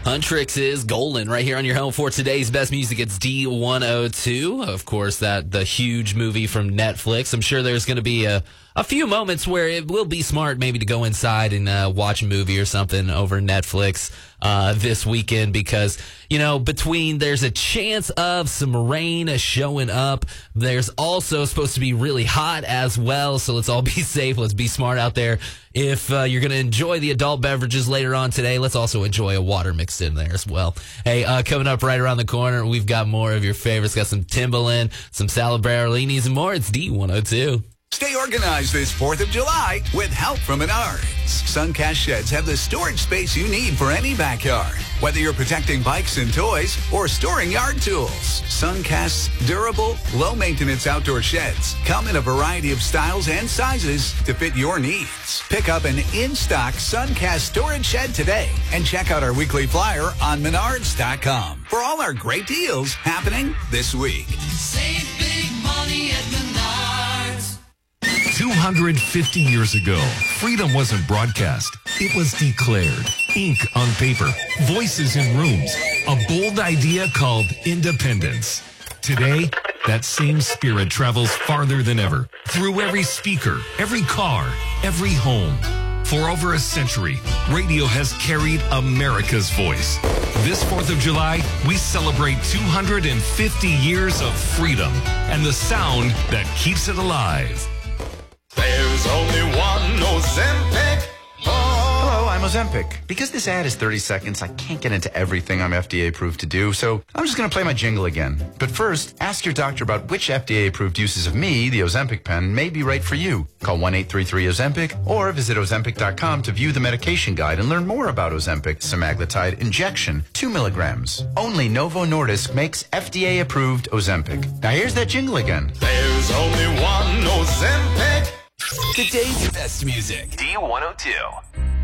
Huntrix is golden right here on your home for today's best music. It's D102. Of course, the huge movie from Netflix. I'm sure there's going to be a few moments where it will be smart maybe to go inside and watch a movie or something over Netflix this weekend because, there's a chance of some rain showing up. There's also supposed to be really hot as well, so let's all be safe. Let's be smart out there. If you're going to enjoy the adult beverages later on today, let's also enjoy a water mixed in there as well. Hey, coming up right around the corner, we've got more of your favorites. Got some Timbaland, some Sal Berlinis, and more. It's D102. Stay organized this 4th of July with help from Menards. Suncast Sheds have the storage space you need for any backyard. Whether you're protecting bikes and toys or storing yard tools, Suncast's durable, low-maintenance outdoor sheds come in a variety of styles and sizes to fit your needs. Pick up an in-stock Suncast storage shed today and check out our weekly flyer on Menards.com for all our great deals happening this week. Save big money at Menards. 250 years ago, freedom wasn't broadcast. It was declared. Ink on paper, voices in rooms, a bold idea called independence. Today, that same spirit travels farther than ever, through every speaker, every car, every home. For over a century, radio has carried America's voice. This 4th of July, we celebrate 250 years of freedom and the sound that keeps it alive. There's only one Ozempic. Hello, I'm Ozempic. Because this ad is 30 seconds, I can't get into everything I'm FDA approved to do, so I'm just going to play my jingle again. But first, ask your doctor about which FDA approved uses of me, the Ozempic pen, may be right for you. Call 1-833-OZEMPIC or visit Ozempic.com to view the medication guide and learn more about Ozempic semaglutide injection, 2 milligrams. Only Novo Nordisk makes FDA approved Ozempic. Now here's that jingle again. There's only one Ozempic. Today's best music. D102.